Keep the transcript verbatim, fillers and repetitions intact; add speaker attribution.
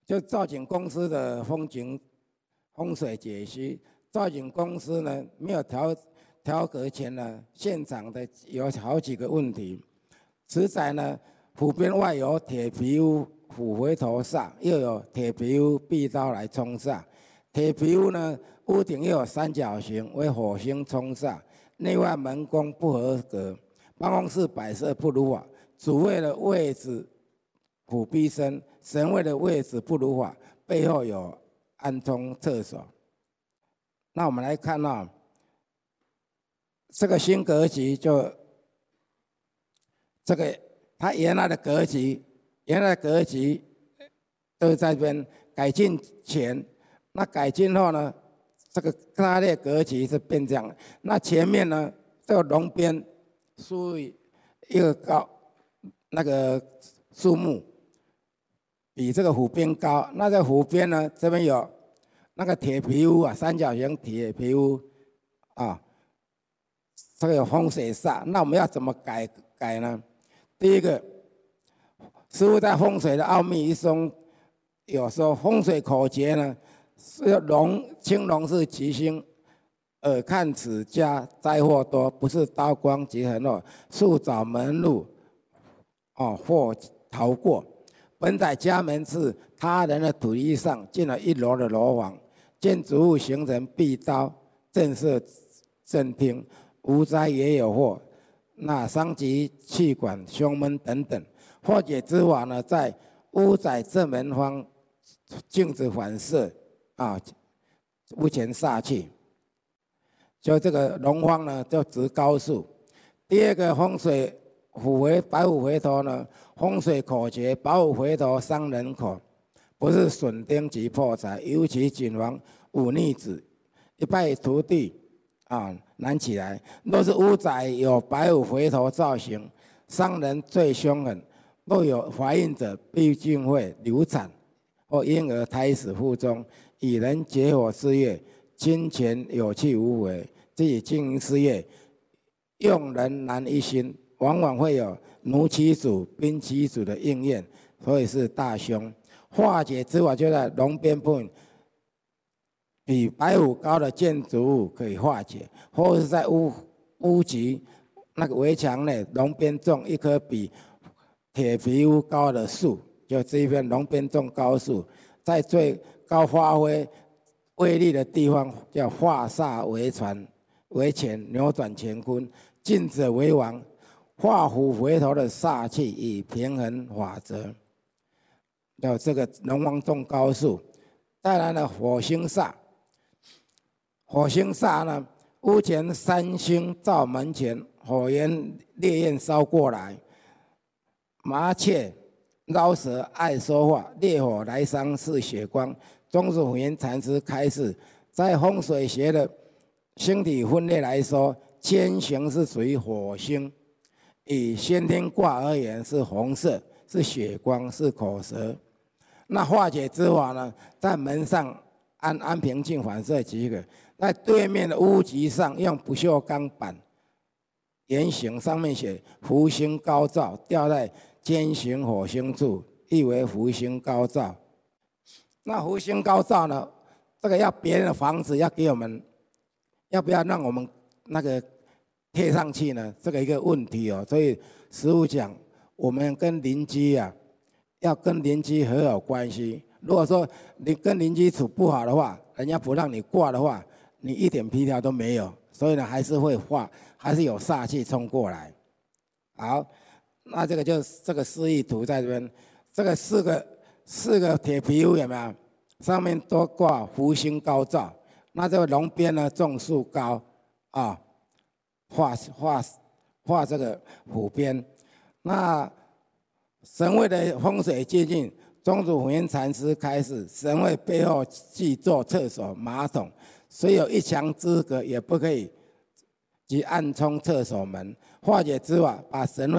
Speaker 1: 就造景公司的风景风水解析。造景公司呢没有调调格前呢，现场的有好几个问题。此宅呢，府边外有铁皮屋虎回头煞，又有铁皮屋壁刀来冲煞。铁皮屋呢，屋顶又有三角形，为火星冲煞。内外门宫不合格，办公室摆设不如法。主位的位置虎逼身，神位的位置不如法，背后有暗冲厕所。那我们来看啊、哦，这个新格局就这个它原来的格局，原来的格局都在这边改进前，那改进后呢，这个它的格局是变这样。那前面呢，这个龙边属于一个高那个树木，比这个湖边高。那这湖边呢，这边有那个铁皮屋啊，三角形铁皮屋啊，这个有风水煞。那我们要怎么改改呢？第一个，师父在风水的奥秘一中有说，风水口诀呢是龙，青龙是吉星，耳看此家灾祸多，不是刀光结痕弱，树找门路，哦，或逃过。本宅家门是他人的土地上进了一楼的楼房，建筑物形成壁刀，震慑震听，无灾也有祸。那伤及气管、胸闷等等。化解之法呢，在屋宅正门方镜子反射啊，屋前煞气。就这个龙方呢，就植高树。第二个风水虎回白虎回头呢，风水口诀：白虎回头伤人口，不是损丁及破财，尤其谨防忤逆子，一败涂地啊，难起来。若是屋宅有白虎回头造型，伤人最凶狠。若有怀孕者，必定会流产或婴儿胎死腹中，与人结伙事业，金钱有去无回，自己经营事业，用人难一心，往往会有奴欺主、兵欺主的应验，所以是大凶。化解之法就在龙边部分，比白虎高的建筑物可以化解，或是在屋屋脊那个围墙内，龙边种一棵比铁皮屋高的树，就这一片龙边种高树，在最高发挥威力的地方叫化煞为传为乾，扭转乾坤，进者为王。化虎回头的煞气以平衡法则，有这个龙王种高树。带来了火星煞，火星煞呢，屋前三星照门前，火焰烈焰烧过来。麻雀、捞蛇爱说话，烈火来伤是血光。宗祖福云禅师开示，在风水学的星体分类来说，天行是属于火星，以先天卦而言是红色，是血光，是口舌。那化解之法呢，在门上安安平镜反射几个，在对面的屋脊上用不锈钢板圆形，上面写福星高照，吊在尖形火星处，意为福星高照。那福星高照呢，这个要别人的房子要给我们，要不要让我们那个贴上去呢？这个一个问题哦。所以师父讲，我们跟邻居啊，要跟邻居和好关系。如果说你跟邻居处不好的话，人家不让你挂的话，你一点皮条都没有。所以呢，还是会化，还是有煞气冲过来。好。那这个就是这个示意图在这边，这个四个四个铁皮屋有没有？上面都挂福星高照。那这个龙边呢，种树高啊，画画画这个虎边。那神位的风水接近，宗祖福云禅师开示，神位背后即做厕所、马桶，虽有一墙之隔，也不可以即暗冲厕所门。化解之法，把神位